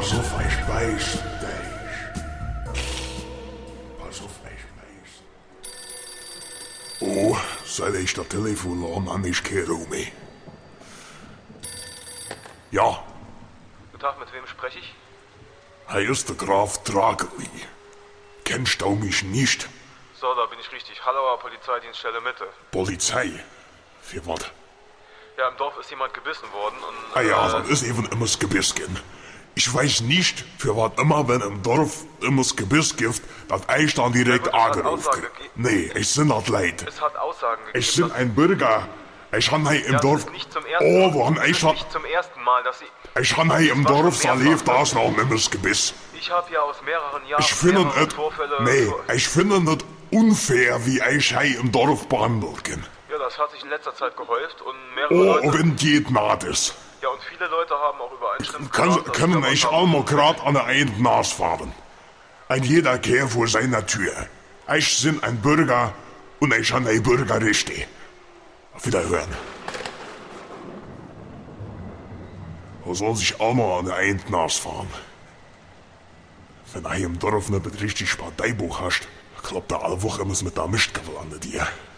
pass auf, ich weiß dich. Pass auf, ich weiß. Oh, seit ich das Telefon an, an ich kehre um mich. Ja. Guten Tag, mit wem spreche ich? Er ist der Graf Drageli. Kennst du mich nicht? So, da bin ich richtig. Hallauer Polizeidienststelle Mitte. Polizei? Für was? Ja, im Dorf ist jemand gebissen worden und... Ah ja, dann ist eben immer das Gebiss gehen. Ich weiß nicht, für was immer, wenn im Dorf immer das Gebiss gibt, dass ich dann direkt Ja, gut, angerufen. Nee, ich bin das leid. Es hat Aussagen gegeben. Ich bin ein Bürger. Ich han hier im ja, Dorf... Das ist nicht zum ersten Mal. Oh, wo han ich das ist nicht zum ersten Mal, dass Sie... Ich han hier im war schon Dorf, da mehrfach. lebt das noch immer das Gebiss. Ich habe ja aus mehreren Jahren Ich finde mehrere es... Vorfälle... Nee, ich finde es unfair, wie ich hier im Dorf behandelt bin. Ja, das hat sich in letzter Zeit gehäuft und mehrere Oh, Leute... wenn geht naht ist. Ja, und viele Leute haben auch Übereinstimmung... Können ich allemaal grad an der einen Nas fahren. Ein jeder Kehr vor seiner Tür. Ich bin ein Bürger und ich han ein Bürgerrechte. Auf Wiederhören. Wo soll sich allemaal an der einen Nas fahren? Wenn du im Dorf nicht richtig Parteibuch hast, klappt da alle Woche immer mit der Mischtkaffel an dir.